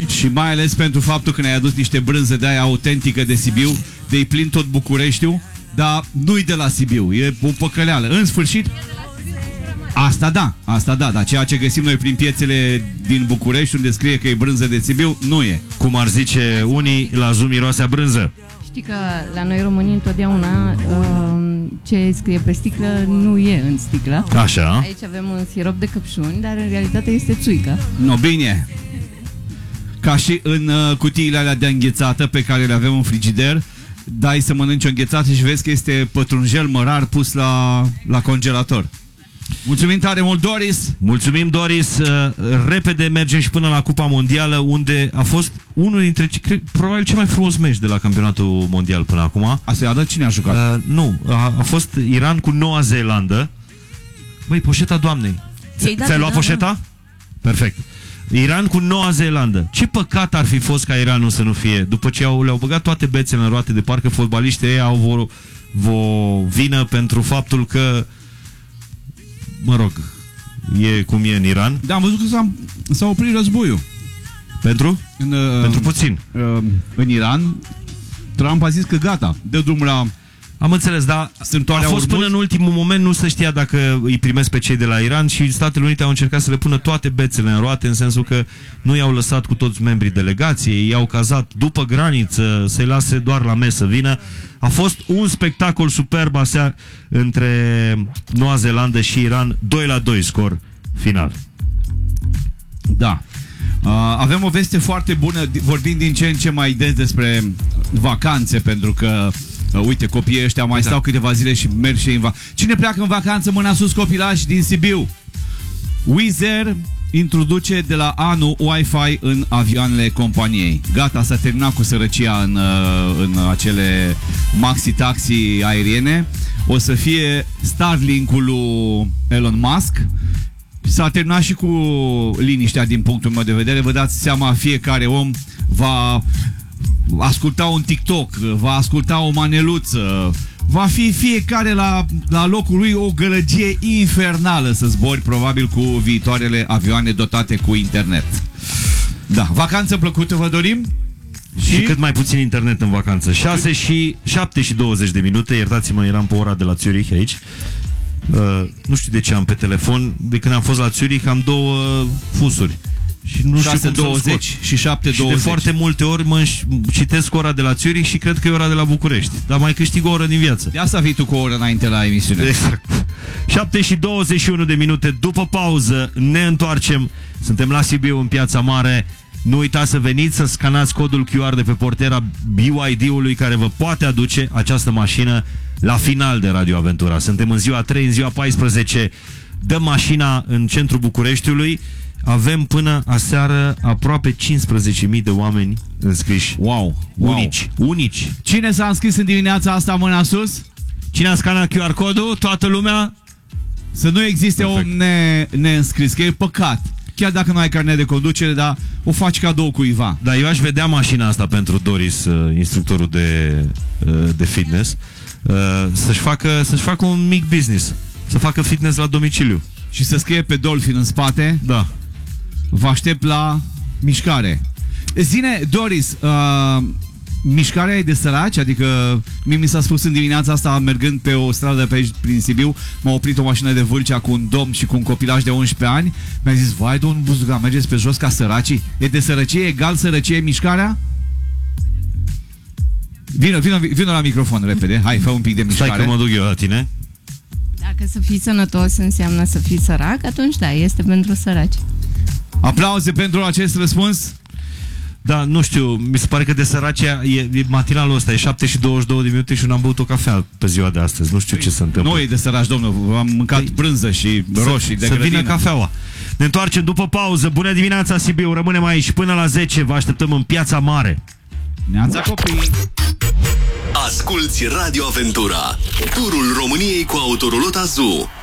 Și mai ales pentru faptul că ne-ai adus niște brânză de aia autentică de Sibiu, de-i plin tot Bucureștiul, dar nu-i de la Sibiu, e o păcăleală. În sfârșit, asta da, dar ceea ce găsim noi prin piețele din București, unde scrie că e brânză de Sibiu, nu e. Cum ar zice unii, la Zoom miroase brânză. Știi că la noi românii întotdeauna ce scrie pe sticlă nu e în sticlă. Așa. Aici avem un sirop de căpșuni, dar în realitate este țuică. No, bine. Ca și în cutiile alea de înghețată pe care le avem în frigider, dai să mănânci o înghețată și vezi că este pătrunjel mărar pus la congelator. Mulțumim tare mult, Doris! Mulțumim, Doris! Repede mergem și până la Cupa Mondială, unde a fost unul dintre, probabil, cel mai frumos meci de la campionatul mondial până acum. Asta cine a jucat? Nu, a fost Iran cu Noua Zeelandă. Băi, poșeta doamnei. Ți-ai luat poșeta? Da. Perfect. Iran cu Noua Zeelandă. Ce păcat ar fi fost ca Iranul să nu fie. După ce le-au băgat toate bețele în roate, de parcă fotbaliștii ei au o vină pentru faptul că, mă rog, e cum e în Iran. Da, am văzut că s-a oprit războiul. Pentru? Pentru puțin. În Iran, Trump a zis că gata, dă drumul la... Am înțeles, dar a fost până în ultimul moment, nu se știa dacă îi primesc pe cei de la Iran și Statele Unite au încercat să le pună toate bețele în roate, în sensul că nu i-au lăsat cu toți membrii delegației, i-au cazat după graniță, să-i lase doar la mesă vină. A fost un spectacol superb aseară între Noua Zeelandă și Iran, 2-2 scor final. Da. Avem o veste foarte bună, vorbind din ce în ce mai des despre vacanțe, pentru că uite, copiii ăștia mai stau câteva zile și merg și Cine pleacă în vacanță, mâna sus, copilași din Sibiu? Wizz Air introduce de la anul Wi-Fi în avioanele companiei. Gata, s-a terminat cu sărăcia în acele maxi-taxi aeriene. O să fie Starlink-ul lui Elon Musk. S-a terminat și cu liniștea din punctul meu de vedere. Vă dați seama, fiecare om va asculta un TikTok, va asculta o maneluță, va fi fiecare la locul lui o gălăgie infernală să zbori, probabil cu viitoarele avioane dotate cu internet. Da, vacanță plăcută vă dorim. Și cât mai puțin internet în vacanță. 7 și 20 de minute, iertați-mă, eram pe ora de la Zurich aici. Nu știu de ce am pe telefon. De când am fost la Zurich am două fusuri. Și nu 6:20 și 7:20. Și de foarte multe ori mă citesc ora de la Zurich și cred că e ora de la București. Dar mai câștig o oră din viață. De asta vii tu cu o oră înainte la emisiune. Exact. 7 și 21 de minute. După pauză ne întoarcem. Suntem la Sibiu, în Piața Mare. Nu uitați să veniți să scanați codul QR de pe portera BYD-ului care vă poate aduce această mașină la final de Radio Aventura. Suntem în ziua 3, în ziua 14. Dăm mașina în centrul Bucureștiului. Avem până aseară aproape 15.000 de oameni înscriși. Wow. Unici. Cine s-a înscris în dimineața asta, mâna sus? Cine a scanat QR codul? Toată lumea? Să nu existe om neînscris, că e păcat. Chiar dacă nu ai carnet de conducere, dar o faci cadou cuiva. Da, eu aș vedea mașina asta pentru Doris, instructorul de fitness, să-și facă un mic business, să facă fitness la domiciliu. Și să scrie pe Dolphin în spate. Da. Vă aștept la mișcare. Zine, Doris, mișcarea e de săraci? Adică mi s-a spus în dimineața asta, mergând pe o stradă pe aici prin Sibiu, m-a oprit o mașină de Vâlcea cu un domn și cu un copilaj de 11 ani. Mi-a zis, vai, domnul Buzuga, mergeți pe jos ca săracii? E de sărăcie egal sărăcie mișcarea? Vino la microfon, repede. Hai, fă un pic de mișcare. Stai că mă duc eu la tine. Dacă să fii sănătos înseamnă să fii sărac, atunci da, este pentru săraci. Aplauze pentru acest răspuns. Da, nu știu, mi se pare că de săracea e matinalul ăsta, e 7 și 22 de minute și n-am băut o cafea pe ziua de astăzi. Nu știu ce se întâmplă. Nu e de săraci, domnul, am mâncat brânză și roșii de grădină. Să vină cafeaua. Ne întoarcem după pauză. Bună dimineața, Sibiu, rămânem aici până la 10. Vă așteptăm în Piața Mare. Neața, copii. Asculți Radio Aventura, turul României cu autorulot Azu.